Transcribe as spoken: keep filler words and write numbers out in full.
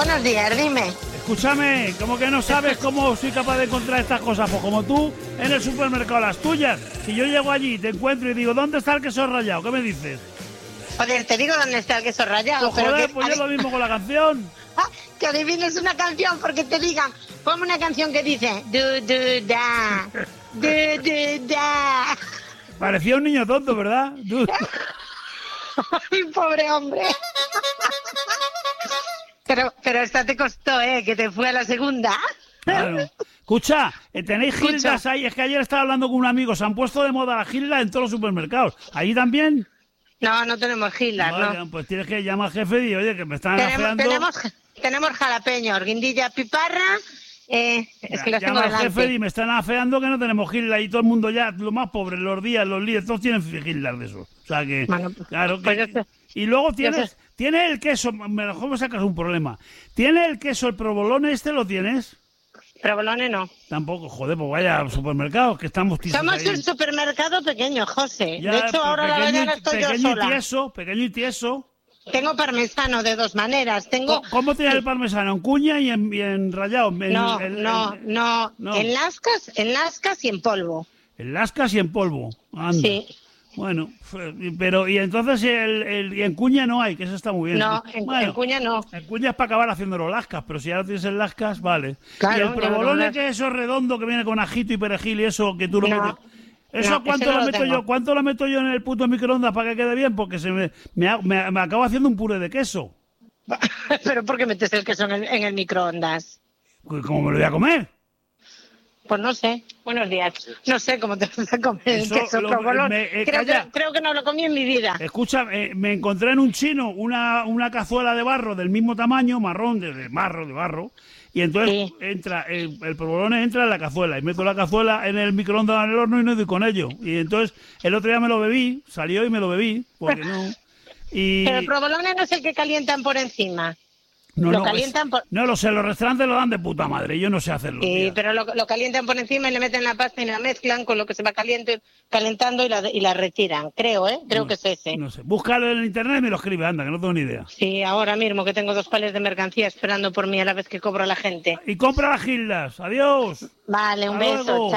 Buenos días, dime. Escúchame, ¿cómo que no sabes cómo soy capaz de encontrar estas cosas? Pues como tú en el supermercado, las tuyas. Si yo llego allí, te encuentro y digo, ¿dónde está el queso rallado? ¿Qué me dices? Joder, te digo dónde está el queso rallado. Pues pero joder, que, pues yo lo mismo con la canción. Ah, que adivines una canción porque te digan, ponme una canción que dice du du da, du du da. Parecía un niño tonto, ¿verdad? Du- Ay, pobre hombre. Pero, pero esta te costó, ¿eh? Que te fue a la segunda. Claro. Escucha, eh, ¿tenéis Escucha. gildas ahí? Es que ayer estaba hablando con un amigo, se han puesto de moda las gildas en todos los supermercados. ¿Allí también? No, no tenemos gilas, Vaya, no. pues tienes que llamar al jefe y oye, que me están Tenemos, afeando. tenemos, tenemos jalapeños, guindilla, piparra. Eh, es que los tengo Llama al delante. jefe y me están afeando que no tenemos gildas y todo el mundo ya, lo más pobre, los días, los líderes, todos tienen gildas de eso. O sea que, Bueno, claro que... pues yo sé. Y luego Yo tienes, sé. tiene el queso, me lo me sacas un problema. ¿Tiene el queso, el provolone este, lo tienes? Provolone no. Tampoco, joder, pues vaya al supermercado, que estamos tiesos Somos ahí. un supermercado pequeño, José. Ya, de hecho, pe- ahora la pequeño y- mañana estoy yo pequeño y sola. tieso, pequeño y tieso. Tengo parmesano de dos maneras. Tengo... ¿Cómo, cómo tienes el parmesano? ¿En cuña y en, y en rallado? En, No, en- no, en- no, no. En lascas, en lascas y en polvo. En lascas y en polvo. Anda. Sí. Bueno, f- pero y entonces el, el- y en cuña no hay, que eso está muy bien. No, en, Bueno, en cuña no. en cuña es para acabar haciéndolo lascas, pero si ya lo tienes en lascas, vale. Claro, y el yo provolone no- que es eso redondo que viene con ajito y perejil y eso que tú lo No, metes. ¿Eso no, cuánto ese no lo lo meto tengo. yo? ¿Cuánto lo meto yo en el puto microondas para que quede bien? Porque se me, me, ha- me, me acabo haciendo un puré de queso. Pero ¿por qué metes el queso en el, en el microondas? ¿Cómo me lo voy a comer? Pues no sé. Buenos días. No sé cómo te vas a comer Eso el queso lo- provolone. me- eh, creo, calla. que, creo que no lo comí en mi vida. Escucha, eh, me encontré en un chino una, una cazuela de barro del mismo tamaño, marrón, de, de barro, de barro, y entonces Sí. entra el, el provolone entra en la cazuela, y meto la cazuela en el microondas en el horno y no doy con ello. Y entonces el otro día me lo bebí, salió y me lo bebí, porque no... Y... Pero el provolone no es el que calientan por encima. no, lo no, calientan es- por- no lo sé, los restaurantes lo dan de puta madre, yo no sé hacerlo. Sí, tía. pero lo, lo calientan por encima y le meten la pasta y la mezclan con lo que se va caliente, calentando y la, y la retiran. Creo, ¿eh? Creo No, que es ese. No sé, búscalo en internet y me lo escribe, anda, que no tengo ni idea. Sí, ahora mismo que tengo dos pales de mercancía esperando por mí a la vez que cobro a la gente. Y compra las gildas, adiós. Vale, un Hasta beso. luego.